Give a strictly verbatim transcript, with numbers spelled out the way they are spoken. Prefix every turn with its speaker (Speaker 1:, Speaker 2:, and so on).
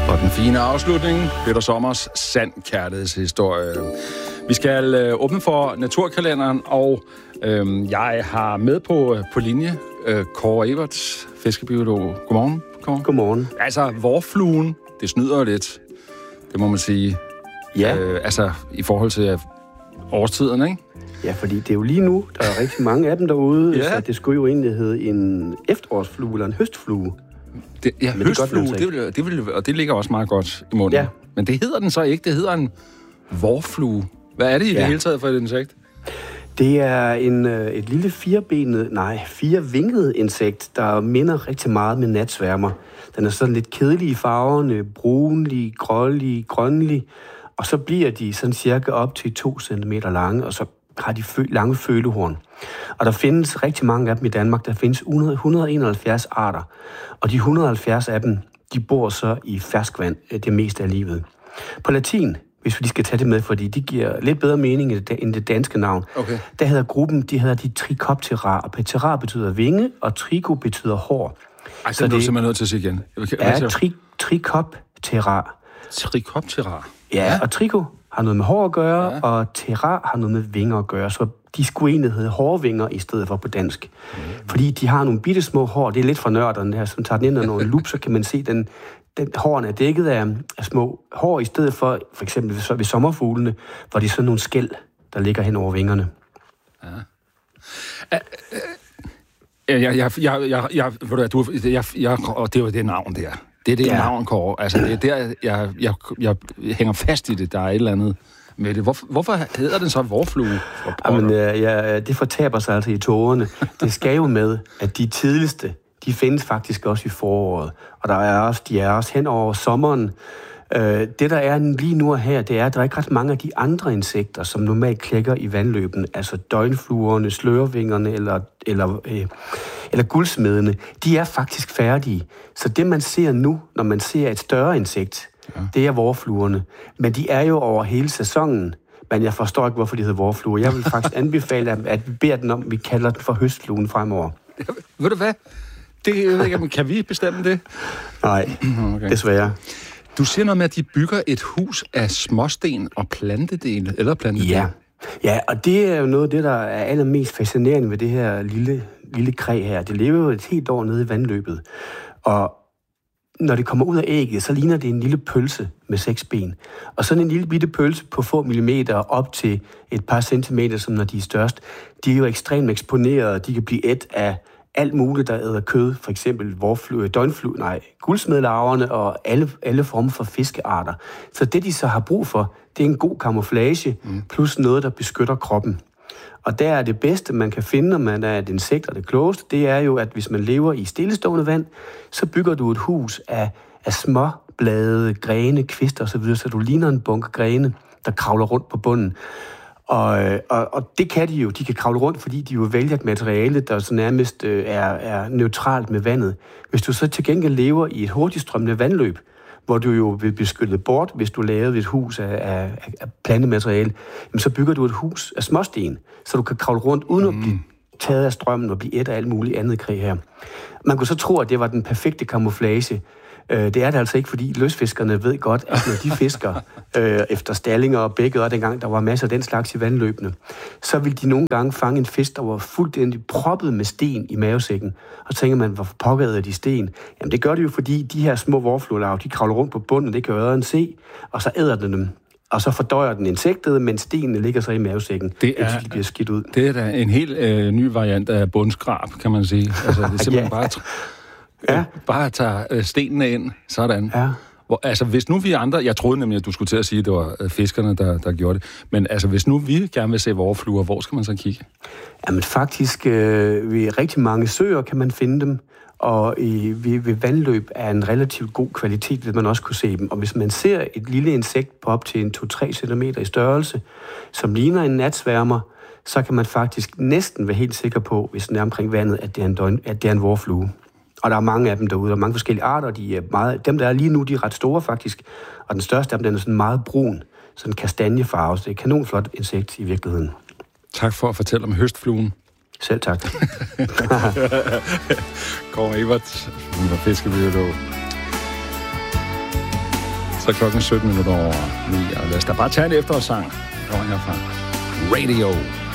Speaker 1: Og den fine afslutning, Peter Sommers sand kærlighedshistorie. Vi skal øh, åbne for naturkalenderen, og øh, jeg har med på, på linje øh, Kåre Everts, fiskebiolog. Godmorgen, Kåre.
Speaker 2: Godmorgen.
Speaker 1: Altså, vorfluen, det snyder jo lidt, det må man sige.
Speaker 2: Ja.
Speaker 1: Øh, altså, i forhold til årstiden, ikke?
Speaker 2: Ja, fordi det er jo lige nu, der er rigtig mange af dem derude,
Speaker 1: ja.
Speaker 2: Så det skulle jo egentlig hedde en efterårsflue eller en høstflue.
Speaker 1: Det, ja,
Speaker 2: Men
Speaker 1: høstflue,
Speaker 2: det,
Speaker 1: det, vil, det vil, og det ligger også meget godt i munden.
Speaker 2: Ja.
Speaker 1: Men det hedder den så ikke, det hedder en vorflue. Hvad er det i ja. det hele taget for et insekt?
Speaker 2: Det er en, et lille firebenet, nej, firevinget insekt, der minder rigtig meget med natsværmer. Den er sådan lidt kedelig i farverne, brunlig, grålig, grønlig, og så bliver de sådan cirka op til to centimeter lange, og så har de fø- lange følehorn. Og der findes rigtig mange af dem i Danmark. Der findes et hundrede og enoghalvfjerds arter, og de et hundrede og halvfjerds af dem, de bor så i ferskvand det meste af livet. På latin, hvis vi skal tage det med, fordi de giver lidt bedre mening end det danske navn, okay. Der hedder gruppen, de hedder de Trichoptera, og ptera betyder vinge, og trico betyder hår.
Speaker 1: Ej, så det er du simpelthen nødt til at sige igen.
Speaker 2: Ja, tri- Trichoptera.
Speaker 1: Trichoptera?
Speaker 2: Ja, ja, og trico har noget med hår at gøre, ja. Og terra har noget med vinger at gøre, så de skulle egentlig hedde hårvinger i stedet for på dansk. Mm. Fordi de har nogle bitte små hår, det er lidt for nørderne her, som tager den ind og nogle lup, så kan man se, den, den hårene er dækket af, af små hår, i stedet for, for eksempel ved, ved sommerfuglene, hvor de er sådan nogle skæl, der ligger hen over vingerne.
Speaker 1: Ja. Jeg, jeg, jeg, jeg, jeg, ved du, du, jeg, jeg, og det er jo det navn der. Det er det ja. navn, Kåre. Altså, det er der, jeg, jeg, jeg hænger fast i det. Der er et eller andet med det. Hvorfor, hvorfor hedder den så vorflue?
Speaker 2: Jamen, ja, det fortaber sig altså i tårerne. Det skal jo med, at de tidligste, de findes faktisk også i foråret. Og der er også, de er også hen over sommeren. Det, der er lige nu og her, det er, at der er ikke ret mange af de andre insekter, som normalt klækker i vandløbene. Altså døgnfluerne, slørvingerne eller, eller, øh, eller guldsmedene. De er faktisk færdige. Så det, man ser nu, når man ser et større insekt, ja. Det er vorfluerne. Men de er jo over hele sæsonen. Men jeg forstår ikke, hvorfor de hedder vorfluer. Jeg vil faktisk anbefale, at vi beder den om, vi kalder den for høstfluen fremover.
Speaker 1: Ja, ved du hvad? Det, jeg ved ikke, kan vi bestemme det?
Speaker 2: Nej, okay. Desværre.
Speaker 1: Du siger noget med, at de bygger et hus af småsten og plantedele, eller plantedele.
Speaker 2: Ja. Ja, og det er jo noget af det, der er allermest fascinerende ved det her lille, lille kræ her. Det lever jo et helt år nede i vandløbet. Og når det kommer ud af ægget, så ligner det en lille pølse med seks ben. Og sådan en lille bitte pølse på få millimeter op til et par centimeter, som når de er størst, de er jo ekstremt eksponerede. De kan blive et af alt muligt, der æder kød, for eksempel vorflue, døgnflue, nej, guldsmedlarverne og alle, alle former for fiskearter. Så det, de så har brug for, det er en god camouflage, mm. plus noget, der beskytter kroppen. Og der er det bedste, man kan finde, når man er et insekt, og det klogeste, det er jo, at hvis man lever i stillestående vand, så bygger du et hus af, af små blade, grene, kvister osv., så du ligner en bunke grene, der kravler rundt på bunden. Og, og, og det kan de jo. De kan kravle rundt, fordi de jo vælger et materiale, der så nærmest øh, er, er neutralt med vandet. Hvis du så til gengæld lever i et hurtigstrømmende vandløb, hvor du jo vil beskytte bort, hvis du lavede et hus af, af, af plantemateriale, jamen så bygger du et hus af småsten, så du kan kravle rundt uden at blive taget af strømmen og blive et af alt muligt andet krig her. Man kunne så tro, at det var den perfekte camouflage. Det er det altså ikke, fordi løsfiskerne ved godt, at når de fisker øh, efter stallinger og bækket, og dengang der var masser af den slags i vandløbene, så vil de nogle gange fange en fisk, der var fuldstændig proppet med sten i mavesækken. Og så tænker man, hvorfor pokker de sten? Jamen det gør det jo, fordi de her små vorfluelarver, de kravler rundt på bunden, det kan øreren se, og så æder den dem. Og så fordøjer den insektet, men stenene ligger så i mavesækken,
Speaker 1: det er,
Speaker 2: indtil de bliver skidt ud.
Speaker 1: Det er da en helt øh, ny variant af bundskrab, kan man sige. Altså, det er simpelthen ja. bare... Ja. Bare tage øh, stenene ind, sådan.
Speaker 2: Ja.
Speaker 1: Hvor, altså, hvis nu vi andre... Jeg troede nemlig, at du skulle til at sige, at det var øh, fiskerne, der, der gjorde det. Men altså, hvis nu vi gerne vil se vorfluer, hvor skal man så kigge?
Speaker 2: Jamen faktisk, øh, ved rigtig mange søer kan man finde dem. Og i, ved, ved vandløb er en relativt god kvalitet, vil man også kunne se dem. Og hvis man ser et lille insekt på op til en to til tre centimeter i størrelse, som ligner en natsværmer, så kan man faktisk næsten være helt sikker på, hvis den er omkring vandet, at det er en, døgn, at det er en vorflue. Og der er mange af dem derude, der er mange forskellige arter, de er meget, dem der er lige nu, de er ret store faktisk, og den største af dem, den er sådan meget brun, sådan kastanjefarve, så det er et kanonflot insekt i virkeligheden.
Speaker 1: Tak for at fortælle om høstfluen.
Speaker 2: Selv tak.
Speaker 1: Kåre Everts, hun var fiskebiolog. Så klokken sytten minutter over ni, og lad os da bare tage en efterårssang. Kommer herfra. Radio.